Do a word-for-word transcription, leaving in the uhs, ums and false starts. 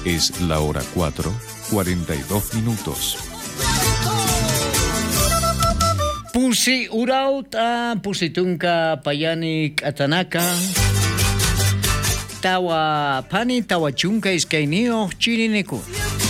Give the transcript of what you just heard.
Es la hora cuatro, cuarenta y dos minutos. Pusi urauta, pusitunka payani katanaka. Tawa pani tawa chunka iskainio chiriniku.